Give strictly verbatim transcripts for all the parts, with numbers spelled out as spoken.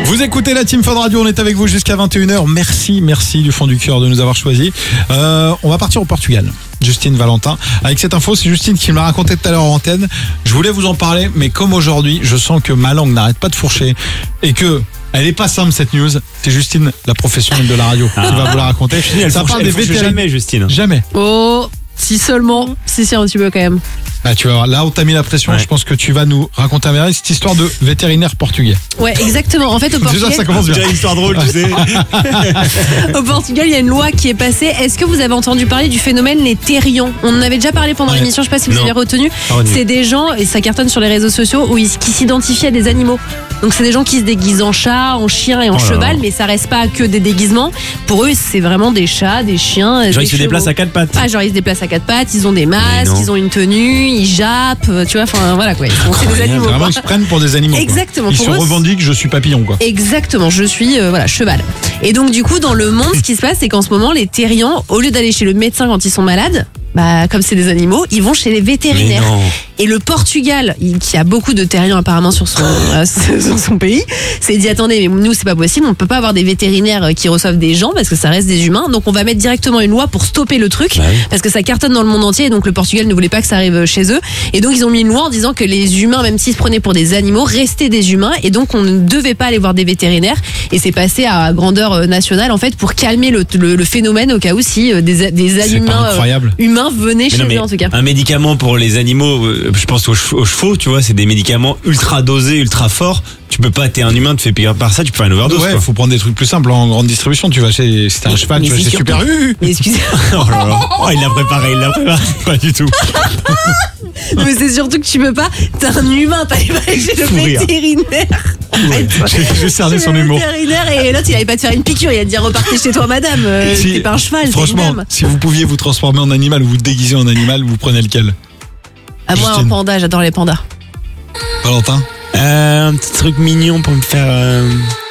Vous écoutez la Team Fun Radio, on est avec vous jusqu'à vingt et une heures. Merci, merci du fond du cœur de nous avoir choisis. Euh, on va partir au Portugal. Justine Valentin. Avec cette info, c'est Justine qui me l'a raconté tout à l'heure en antenne. Je voulais vous en parler, mais comme aujourd'hui, je sens que ma langue n'arrête pas de fourcher et que elle est pas simple cette news. C'est Justine, la professionnelle de la radio, ah. qui va vous la raconter. Elle Ça parle des vétérinaires. Jamais, Justine. Jamais. Oh, si seulement. Si, si, un petit peu quand même. Ah, tu vas voir, là où t'as mis la pression, ouais. Je pense que tu vas nous raconter un cette histoire de vétérinaire portugais. Ouais, exactement. En fait, au Portugal. Déjà, ça commence bien. Déjà une histoire drôle, tu sais. Au Portugal, il y a une loi qui est passée. Est-ce que vous avez entendu parler du phénomène les terriens? On en avait déjà parlé pendant ouais. l'émission, je sais pas si vous non. avez retenu. Oh, c'est des gens, et ça cartonne sur les réseaux sociaux, où ils, qui s'identifient à des animaux. Donc, c'est des gens qui se déguisent en chat, en chien et en oh cheval, mais ça reste pas que des déguisements. Pour eux, c'est vraiment des chats, des chiens. Genre, des ils se chevaux. déplacent à quatre pattes. Ah, genre, ils se déplacent à quatre pattes, ils ont des masques, ils ont une tenue, ils jappent, tu vois, enfin, voilà quoi. Ils sont, c'est des animaux. Vraiment, quoi. ils se prennent pour des animaux. Exactement. Quoi. Ils pour se eux, revendiquent, je suis papillon, quoi. Exactement, je suis, euh, voilà, cheval. Et donc, du coup, dans le monde, ce qui se passe, c'est qu'en ce moment, les terriens, au lieu d'aller chez le médecin quand ils sont malades, bah, comme c'est des animaux, ils vont chez les vétérinaires. Et le Portugal, qui a beaucoup de terriens apparemment sur son, euh, sur son pays, s'est dit attendez, mais nous c'est pas possible, on peut pas avoir des vétérinaires qui reçoivent des gens parce que ça reste des humains, donc on va mettre directement une loi pour stopper le truc, bah oui. parce que ça cartonne dans le monde entier, et donc le Portugal ne voulait pas que ça arrive chez eux, et donc ils ont mis une loi en disant que les humains, même s'ils se prenaient pour des animaux, restaient des humains, et donc on ne devait pas aller voir des vétérinaires, et c'est passé à grandeur nationale en fait pour calmer le, le, le phénomène au cas où si des, des humains euh, humains venaient chez eux en tout cas. Un médicament pour les animaux, euh, je pense aux chevaux, aux chevaux, tu vois, c'est des médicaments ultra dosés, ultra forts. Tu peux pas, t'es un humain, te fais payer par ça, tu peux faire une overdose. Ouais, quoi. Faut prendre des trucs plus simples en grande distribution. Tu vas chez, si t'es un cheval, mais tu vas chez surtout... Super U. Mais excusez-moi. Oh là là. Oh, il l'a préparé, il l'a préparé. Pas du tout. Non, mais c'est surtout que tu peux pas. T'es un humain, t'allais pas aller chez le Fou vétérinaire. Ouais, j'ai cerné son humour. Vétérinaire et l'autre, il allait pas te faire une piqûre, il allait te dire repartez chez toi, madame. Euh, si, t'es pas un cheval, franchement, t'es une dame. Si vous pouviez vous transformer en animal ou vous déguiser en animal, vous prenez lequel? À moi, un panda, j'adore les pandas. Valentin? Euh, un petit truc mignon pour me faire. Euh,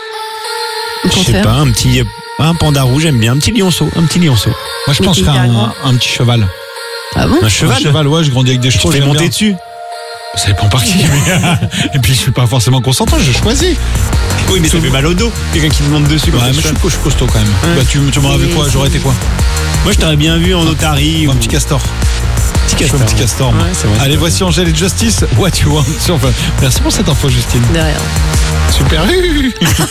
je sais faire. pas, un petit. Un panda rouge, j'aime bien. Un petit lionceau. Un petit lionceau. Moi, je pense que je ferais un, un petit cheval. Ah bon? Un cheval? Un cheval, ouais, je grandis avec des chevaux. Tu fais monter bien. dessus. Ça dépend par qui. Et puis, je suis pas forcément consentant, je choisis. Oui, mais ça fait mal au dos. Quelqu'un qui te monte dessus. Ouais, mais je suis, je suis costaud quand même. Ouais. Bah, tu tu m'aurais vu quoi? J'aurais été quoi? Moi, je t'aurais bien vu en otarie. Un ou... petit castor. Petit castor. Un petit castor. Ouais, c'est vrai. Allez, voici Angèle et Justice. What you want. Merci pour cette info, Justine. De rien. Super.